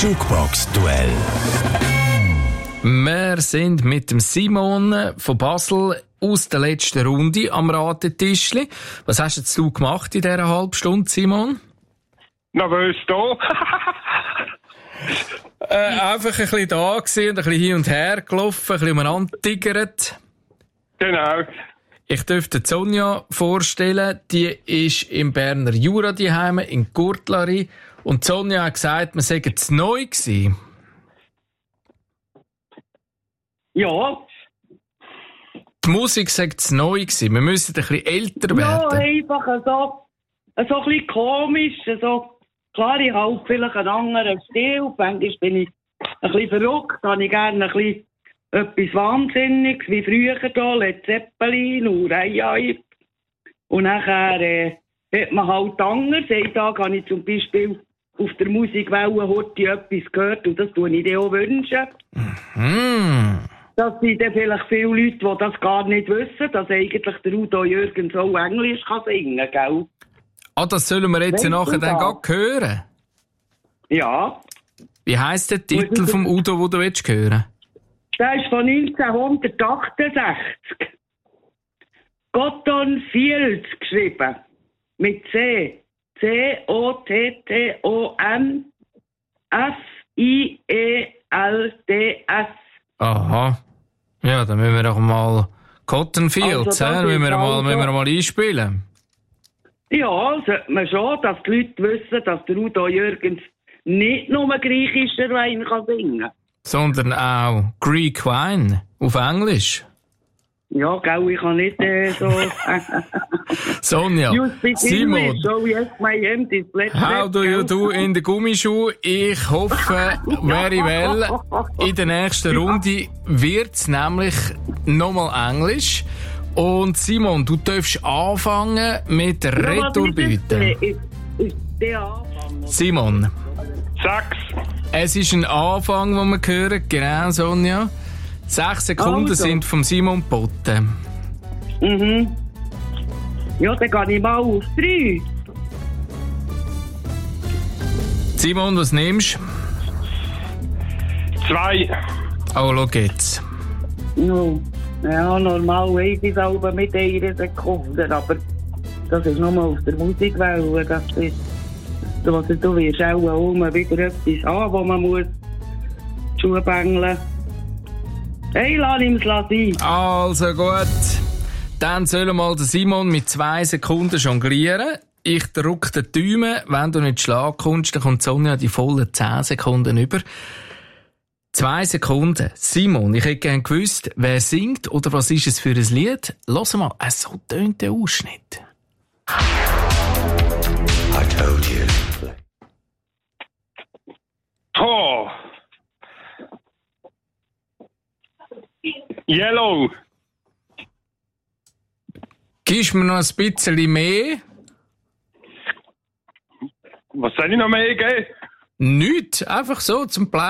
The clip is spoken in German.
Jukebox-Duell. Wir sind mit dem Simon von Basel aus der letzten Runde am Ratetischli. Was hast jetzt du gemacht in dieser halben Stunde, Simon? Nervös da. Einfach ein bisschen da gewesen, ein bisschen hin und her gelaufen, ein bisschen umeinander tigert. Genau. Ich dürfte Sonja vorstellen, die ist im Berner Jura daheim, in Gurtlari. Und Sonja hat gesagt, wir seien zu neu gewesen. Ja. Die Musik sei zu neu gewesen. Wir müssen ein bisschen älter werden. Ja, einfach so ein bisschen komisch. So. Klar, ich habe vielleicht einen anderen Stil. Manchmal bin ich ein bisschen verrückt. Da habe ich gerne ein bisschen etwas Wahnsinniges, wie früher hier, Led Zeppelin und Rai. Und nachher hat man halt anders. Einen Tag habe ich zum Beispiel auf der Musikwelle heute etwas gehört und das tue ich dir auch wünschen. Das sind dann vielleicht viele Leute, die das gar nicht wissen, dass eigentlich der Udo Jürgens auch Englisch kann singen kann, gell? Ah, das sollen wir jetzt nachher dann gar hören? Ja. Wie heisst der Titel vom Udo, den du hören willst? Der ist von 1968. Cotton Fields geschrieben. Mit C. C-O-T-T-O-N F-I-E-L-D-S. Aha. Ja, dann müssen wir doch mal Cotton Fields, Also, müssen wir mal einspielen. Ja, sollte man schon, dass die Leute wissen, dass der Udo Jürgens nicht nur griechischer Wein kann singen. Sondern auch Greek Wine auf Englisch. Ja, gell, ich kann nicht so... Sonja, Simon, so yes, my hand is how do you do in the Gummischuh? Ich hoffe, very well. In der nächsten Runde wird's nämlich nochmal Englisch. Und Simon, du darfst anfangen mit Retourbüten. Simon. 6. Es ist ein Anfang, den wir hören. Genau, Sonja. 6 Sekunden also. sind vom Simon geboten. Mhm. Ja, dann gehe ich mal auf 3. Simon, was nimmst du? 2. Oh, schau jetzt. No. Ja, normal weiss ich es aber mit 1 Sekunde, aber das ist nur auf der Musikwelle. Das ist, du wirst auch wieder etwas haben, wo man muss Schuhbängeln. Hey, lass ihm es sein. Also gut. Dann soll mal der Simon mit 2 Sekunden jonglieren. Ich drücke den Daumen. Wenn du nicht schlagen kommst, dann kommt Sonja die vollen 10 Sekunden über. 2 Sekunden. Simon, ich hätte gerne gewusst, wer singt oder was ist es für ein Lied? Lass mal, so tönt der Ausschnitt. I told you. Oh. Yellow. Gibst mir noch ein bisschen mehr? Was soll ich noch mehr geben? Nichts, einfach so zum Bleiben.